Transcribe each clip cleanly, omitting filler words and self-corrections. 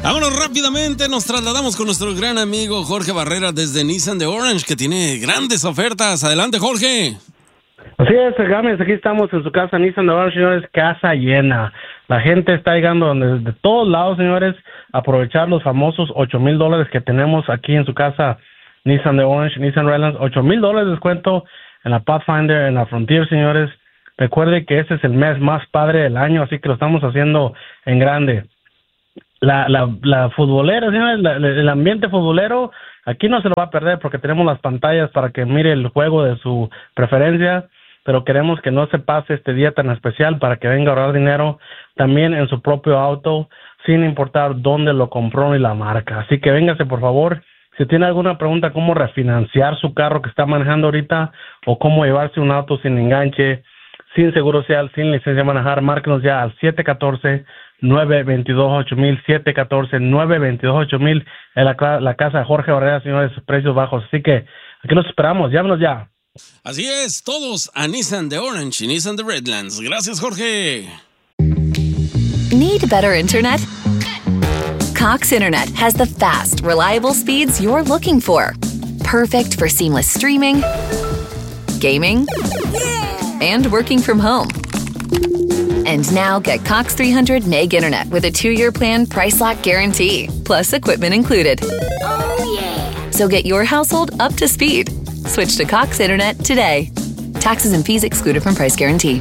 Vámonos rápidamente, nos trasladamos con nuestro gran amigo Jorge Barrera desde Nissan de Orange, que tiene grandes ofertas. Adelante, Jorge. Así es, Gámez, aquí estamos en su casa Nissan de Orange, señores, casa llena. La gente está llegando de todos lados, señores, a aprovechar los famosos $8,000 que tenemos aquí en su casa Nissan de Orange, Nissan Redlands. $8,000 de descuento en la Pathfinder, en la Frontier, señores. Recuerde que este es el mes más padre del año, así que lo estamos haciendo en grande. La futbolera, señores, el ambiente futbolero, aquí no se lo va a perder porque tenemos las pantallas para que mire el juego de su preferencia, pero queremos que no se pase este día tan especial para que venga a ahorrar dinero también en su propio auto, sin importar dónde lo compró ni la marca. Así que véngase, por favor. Si tiene alguna pregunta, cómo refinanciar su carro que está manejando ahorita o cómo llevarse un auto sin enganche, sin seguro social, sin licencia de manejar, márquenos ya al 714-922-8000, 714-922-8000, en la casa de Jorge Barrera, señores, precios bajos. Así que aquí los esperamos, llámenos ya. Así es, todos a Nissan de Orange y Nissan de Redlands. Gracias, Jorge. Need better internet? Cox Internet has the fast, reliable speeds you're looking for. Perfect for seamless streaming, gaming, and working from home. And now get Cox 300 Meg Internet with a 2-year plan price lock guarantee, plus equipment included. Oh, yeah. So get your household up to speed. Switch to Cox Internet today. Taxes and fees excluded from price guarantee.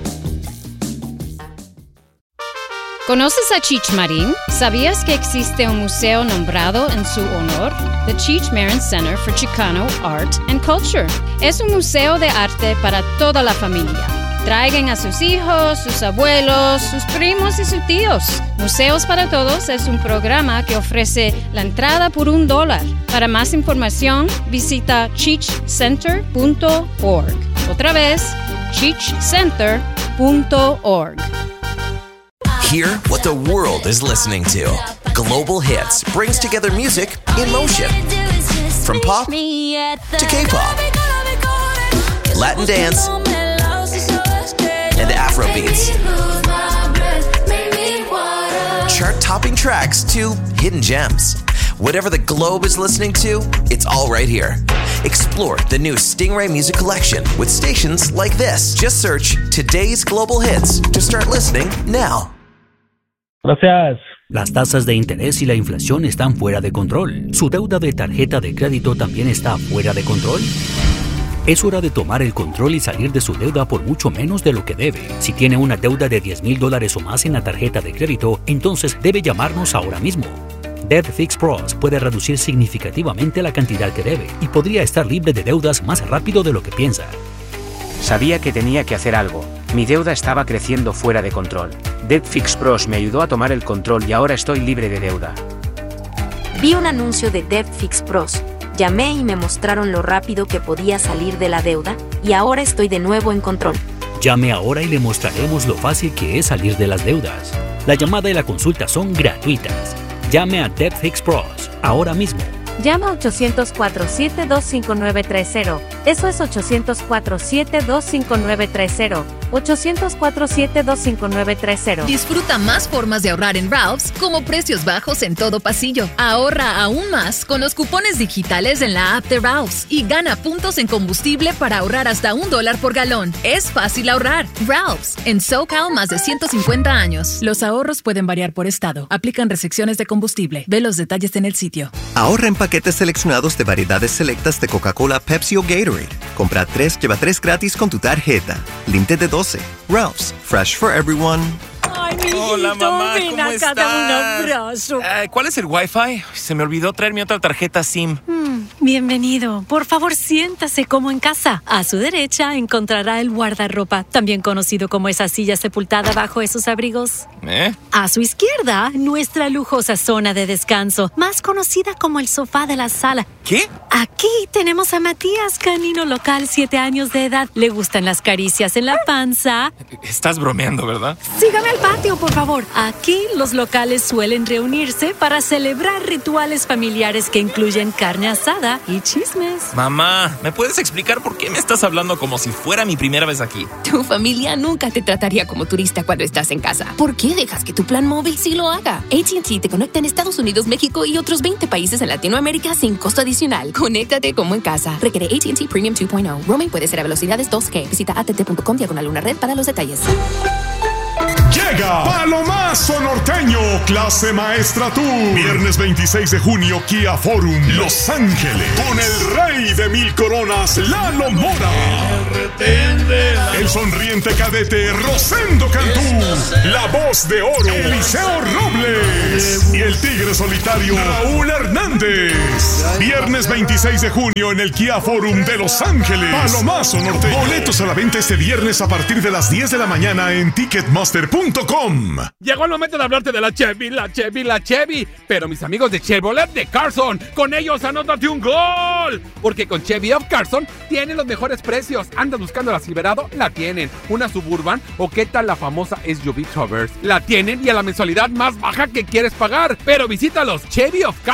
¿Conoces a Cheech Marin? ¿Sabías que existe un museo nombrado en su honor? The Cheech Marin Center for Chicano Art and Culture. Es un museo de arte para toda la familia. Traigan a sus hijos, sus abuelos, sus primos y sus tíos. Museos para Todos es un programa que ofrece la entrada por $1. Para más información, visita cheechcenter.org. Otra vez, cheechcenter.org. Hear what the world is listening to. Global Hits brings together music in motion. From pop to K-pop, Latin dance, and Afrobeats. Chart-topping tracks to hidden gems. Whatever the globe is listening to, it's all right here. Explore the new Stingray Music Collection with stations like this. Just search Today's Global Hits to start listening now. Gracias. Las tasas de interés y la inflación están fuera de control. ¿Su deuda de tarjeta de crédito también está fuera de control? Es hora de tomar el control y salir de su deuda por mucho menos de lo que debe. Si tiene una deuda de $10,000 o más en la tarjeta de crédito, entonces debe llamarnos ahora mismo. Debt Fix Pros puede reducir significativamente la cantidad que debe y podría estar libre de deudas más rápido de lo que piensa. Sabía que tenía que hacer algo. Mi deuda estaba creciendo fuera de control. Debt Fix Pros me ayudó a tomar el control y ahora estoy libre de deuda. Vi un anuncio de Debt Fix Pros. Llamé y me mostraron lo rápido que podía salir de la deuda y ahora estoy de nuevo en control. Llame ahora y le mostraremos lo fácil que es salir de las deudas. La llamada y la consulta son gratuitas. Llame a Debt Fix Pros ahora mismo. Llama 800-472-5930. Eso es 800-472-5930. 800-472-5930. Disfruta más formas de ahorrar en Ralph's, como precios bajos en todo pasillo. Ahorra aún más con los cupones digitales en la app de Ralph's y gana puntos en combustible para ahorrar hasta $1 por galón. Es fácil ahorrar. Ralph's, en SoCal más de 150 años. Los ahorros pueden variar por estado. Aplican restricciones de combustible. Ve los detalles en el sitio. Ahorra en paquetes seleccionados de variedades selectas de Coca-Cola, Pepsi o Gatorade. Compra 3, lleva 3 gratis con tu tarjeta. Límite de 12. Ralph's, fresh for everyone. Ay, mi Hola, mamá, ven ¿cómo acá, dame un abrazo. ¿Cuál es el Wi-Fi? Se me olvidó traer mi otra tarjeta SIM. Bienvenido. Por favor, siéntase como en casa. A su derecha encontrará el guardarropa, también conocido como esa silla sepultada bajo esos abrigos. A su izquierda, nuestra lujosa zona de descanso, más conocida como el sofá de la sala. ¿Qué? Aquí tenemos a Matías, canino local, 7 años de edad. Le gustan las caricias en la panza. Estás bromeando, ¿verdad? Sígame al patio, por favor. Aquí los locales suelen reunirse para celebrar rituales familiares que incluyen carne asada, comida y chismes. Mamá, ¿me puedes explicar por qué me estás hablando como si fuera mi primera vez aquí? Tu familia nunca te trataría como turista cuando estás en casa. ¿Por qué dejas que tu plan móvil sí lo haga? AT&T te conecta en Estados Unidos, México y otros 20 países en Latinoamérica sin costo adicional. Conéctate como en casa. Requiere AT&T Premium 2.0. Roaming puede ser a velocidades 2G. Visita att.com/una red para los detalles. Llega Palomazo Norteño, clase maestra tour. Viernes 26 de junio, Kia Forum, Los Ángeles. Con el rey de 1000 coronas, Lalo Mora. El sonriente cadete, Rosendo Cantú. La voz de oro, Eliseo Robles. Y el tigre solitario, Raúl Hernández. Viernes 26 de junio en el Kia Forum de Los Ángeles. Palomazo Norteño. Boletos a la venta este viernes a partir de las 10 de la mañana en Ticketmaster.com. Llegó el momento de hablarte de la Chevy. Pero mis amigos de Chevrolet de Carson, con ellos anótate un gol. Porque con Chevy of Carson tienen los mejores precios. ¿Andas buscando la Silverado? La tienen. ¿Una Suburban? ¿O qué tal la famosa SUV Traverse? La tienen y a la mensualidad más baja que quieres pagar. Pero visítalos, Chevy of Carson.